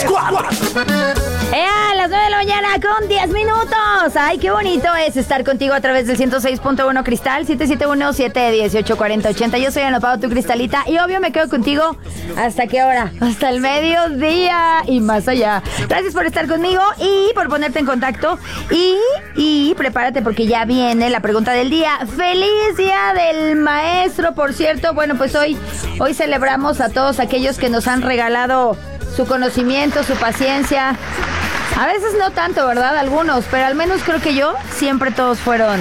Squad. A las 9 de la mañana con 10 minutos. Ay, qué bonito es estar contigo a través del 106.1 Cristal, 771-718-4080. Yo soy Ana Pao, tu Cristalita, y obvio me quedo contigo. ¿Hasta qué hora? Hasta el mediodía y más allá. Gracias por estar conmigo y por ponerte en contacto. Y prepárate porque ya viene la pregunta del día. ¡Feliz Día del Maestro! Por cierto, bueno, pues hoy celebramos a todos aquellos que nos han regalado su conocimiento, su paciencia. A veces no tanto, ¿verdad? Algunos, pero al menos creo que yo, siempre todos fueron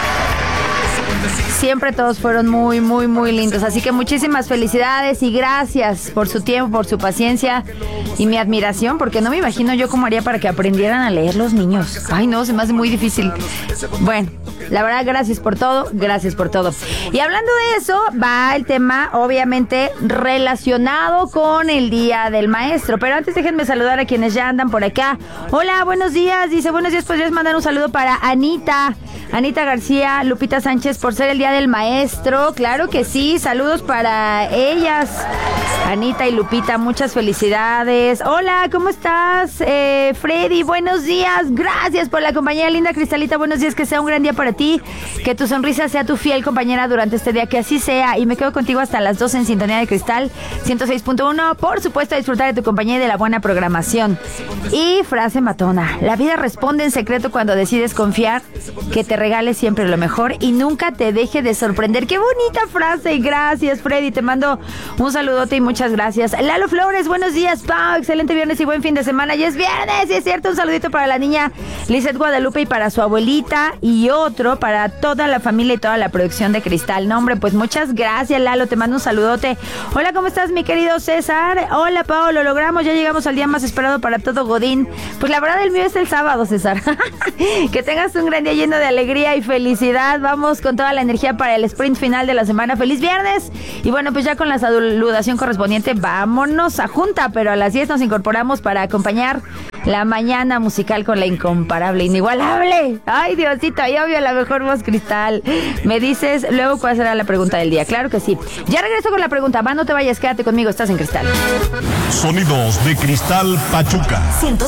muy, muy, muy lindos. Así que muchísimas felicidades y gracias por su tiempo, por su paciencia y mi admiración, porque no me imagino yo cómo haría para que aprendieran a leer los niños. Ay, no, se me hace muy difícil. Bueno, la verdad, gracias por todo, gracias por todo. Y hablando de eso, va el tema, obviamente, relacionado con el Día del Maestro. Pero antes déjenme saludar a quienes ya andan por acá. Hola, buenos días. Dice, buenos días, ¿podrías mandar un saludo para Anita García, Lupita Sánchez, por ser el Día del Maestro? Claro que sí, saludos para ellas, Anita y Lupita, muchas felicidades. Hola, ¿cómo estás? Freddy, buenos días, gracias por la compañía, linda Cristalita, buenos días, que sea un gran día para ti, que tu sonrisa sea tu fiel compañera durante este día, que así sea, y me quedo contigo hasta las 12 en Sintonía de Cristal 106.1, por supuesto a disfrutar de tu compañía y de la buena programación. Y frase matona, la vida responde en secreto cuando decides confiar, que te regale siempre lo mejor y nunca te deje de sorprender. ¡Qué bonita frase! Gracias, Freddy, te mando un saludote y muchas gracias. Lalo Flores, buenos días, Pau, excelente viernes y buen fin de semana. Ya es viernes, y es cierto, un saludito para la niña Lizeth Guadalupe y para su abuelita, y otro para toda la familia y toda la producción de Cristal. No, hombre, pues muchas gracias, Lalo, te mando un saludote. Hola, ¿cómo estás, mi querido César? Hola, Pau, lo logramos, ya llegamos al día más esperado para todo Godín. Pues la verdad, el mío es el sábado, César. Que tengas un gran día lleno de alegría y felicidad. Vamos con toda la energía para el sprint final de la semana. ¡Feliz viernes! Y bueno, pues ya con la saludación correspondiente, vámonos a junta, pero a las 10 nos incorporamos para acompañar la mañana musical con la incomparable, inigualable. ¡Ay, Diosito! Ahí obvio la mejor voz, Cristal. Me dices luego cuál será la pregunta del día. Claro que sí. Ya regreso con la pregunta. Va, no te vayas, quédate conmigo, estás en Cristal. Sonidos de Cristal Pachuca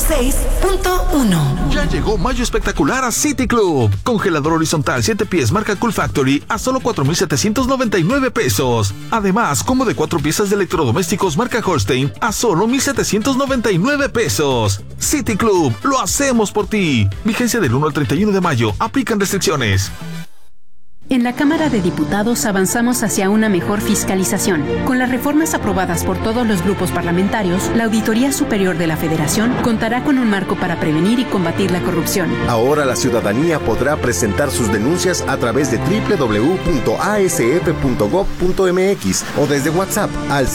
106.1. Ya llegó Mayo Espectacular a City Club. Congelador horizontal 7 pies marca Cool Factory a solo 4,799 pesos. Además, combo de 4 piezas de electrodomésticos marca Holstein a solo 1,799 pesos. City Club, lo hacemos por ti. Vigencia del 1 al 31 de mayo. Aplican restricciones. En la Cámara de Diputados avanzamos hacia una mejor fiscalización. Con las reformas aprobadas por todos los grupos parlamentarios, la Auditoría Superior de la Federación contará con un marco para prevenir y combatir la corrupción. Ahora la ciudadanía podrá presentar sus denuncias a través de www.asf.gov.mx o desde WhatsApp al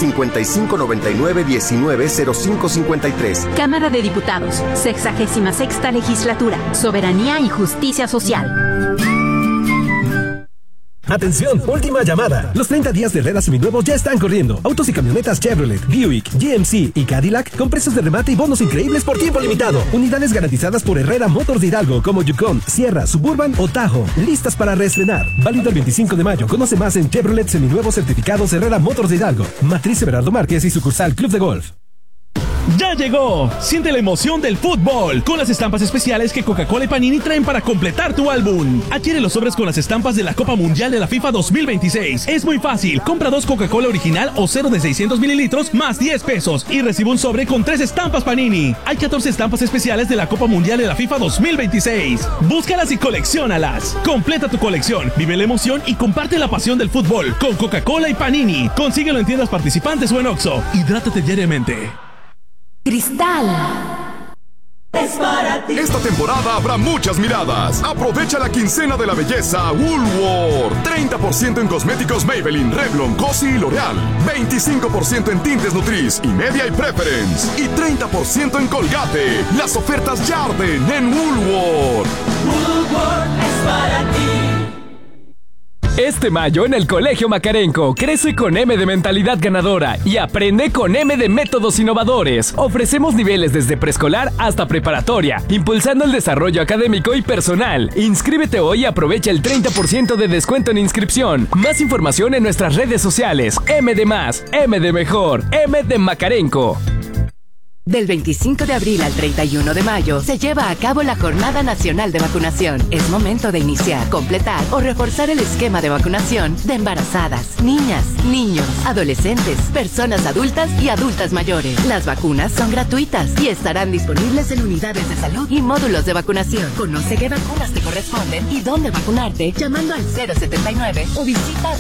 5599-190553. Cámara de Diputados, 66ª Legislatura, Soberanía y Justicia Social. Atención, última llamada. Los 30 días de Herrera Seminuevos ya están corriendo. Autos y camionetas Chevrolet, Buick, GMC y Cadillac con precios de remate y bonos increíbles por tiempo limitado. Unidades garantizadas por Herrera Motors de Hidalgo como Yukon, Sierra, Suburban o Tahoe. Listas para reestrenar. Válido el 25 de mayo. Conoce más en Chevrolet Seminuevos certificados Herrera Motors de Hidalgo. Matriz Everardo Márquez y sucursal Club de Golf. ¡Ya llegó! Siente la emoción del fútbol con las estampas especiales que Coca-Cola y Panini traen para completar tu álbum. Adquiere los sobres con las estampas de la Copa Mundial de la FIFA 2026. Es muy fácil. Compra 2 Coca-Cola original o 0 de 600 mililitros más 10 pesos y recibe un sobre con 3 estampas Panini. Hay 14 estampas especiales de la Copa Mundial de la FIFA 2026. Búscalas y colecciónalas. Completa tu colección, vive la emoción y comparte la pasión del fútbol con Coca-Cola y Panini. Consíguelo en tiendas participantes o en Oxxo. Hidrátate diariamente. Cristal es para ti. Esta temporada habrá muchas miradas. Aprovecha la quincena de la belleza Woolworth. 30% en cosméticos Maybelline, Revlon, Cosi y L'Oreal. 25% en tintes Nutrice y Media y Preference. Y 30% en Colgate. Las ofertas ya arden en Woolworth. Woolworth es para ti. Este mayo en el Colegio Macarenco, crece con M de mentalidad ganadora y aprende con M de métodos innovadores. Ofrecemos niveles desde preescolar hasta preparatoria, impulsando el desarrollo académico y personal. Inscríbete hoy y aprovecha el 30% de descuento en inscripción. Más información en nuestras redes sociales. M de más, M de mejor, M de Macarenco. Del 25 de abril al 31 de mayo se lleva a cabo la Jornada Nacional de Vacunación. Es momento de iniciar, completar o reforzar el esquema de vacunación de embarazadas, niñas, niños, adolescentes, personas adultas y adultas mayores. Las vacunas son gratuitas y estarán disponibles en unidades de salud y módulos de vacunación. Conoce qué vacunas te corresponden y dónde vacunarte llamando al 079 o visita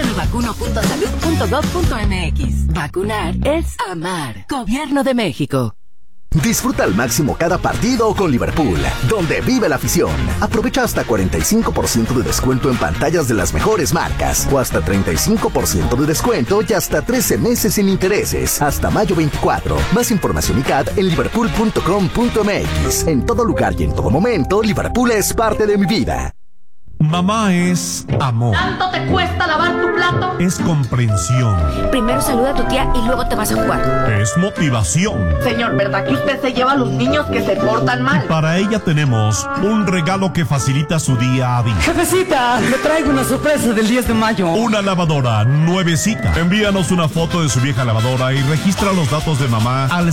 dondemevacuno.salud.gov.mx. Vacunar es amar. Gobierno de México. Disfruta al máximo cada partido con Liverpool, donde vive la afición. Aprovecha hasta 45% de descuento en pantallas de las mejores marcas, o hasta 35% de descuento y hasta 13 meses sin intereses, hasta mayo 24. Más información y CAD en liverpool.com.mx. En todo lugar y en todo momento, Liverpool es parte de mi vida. Mamá es amor. ¿Tanto te cuesta lavar tu plato? Es comprensión. Primero saluda a tu tía y luego te vas a jugar. Es motivación. Señor, ¿verdad que usted se lleva a los niños que se portan mal? Y para ella tenemos un regalo que facilita su día a día. Jefecita, le traigo una sorpresa del 10 de mayo. Una lavadora nuevecita. Envíanos una foto de su vieja lavadora y registra los datos de mamá al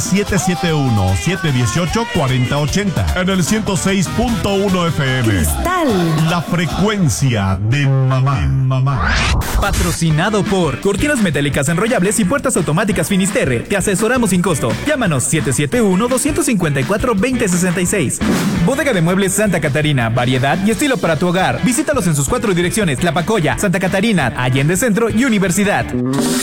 771-718-4080 en el 106.1 FM. Cristal. La frecuencia de mamá. Patrocinado por Cortinas Metálicas Enrollables y Puertas Automáticas Finisterre. Te asesoramos sin costo. Llámanos 771-254-2066. Bodega de Muebles Santa Catarina. Variedad y estilo para tu hogar. Visítalos en sus 4 direcciones: La Pacoya, Santa Catarina, Allende Centro y Universidad.